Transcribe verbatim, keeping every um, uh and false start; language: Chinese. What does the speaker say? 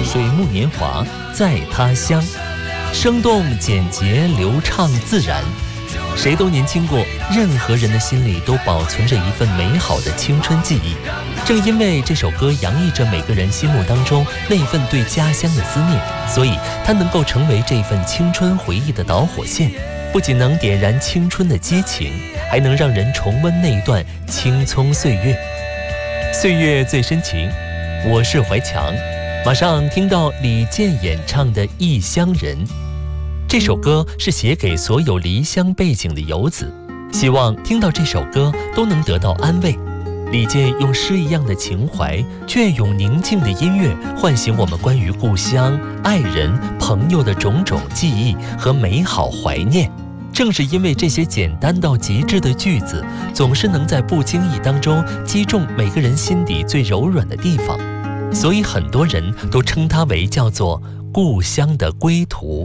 水木年华在他乡，生动简洁，流畅自然。谁都年轻过，任何人的心里都保存着一份美好的青春记忆。正因为这首歌洋溢着每个人心目当中那份对家乡的思念，所以它能够成为这份青春回忆的导火线，不仅能点燃青春的激情，还能让人重温那段青葱岁月。岁月最深情，我是怀强。马上听到李健演唱的《异乡人》。这首歌是写给所有离乡背井的游子，希望听到这首歌都能得到安慰。李健用诗一样的情怀，隽永宁静的音乐，唤醒我们关于故乡、爱人、朋友的种种记忆和美好怀念。正是因为这些简单到极致的句子，总是能在不经意当中击中每个人心底最柔软的地方，所以很多人都称它为叫做故乡的归途。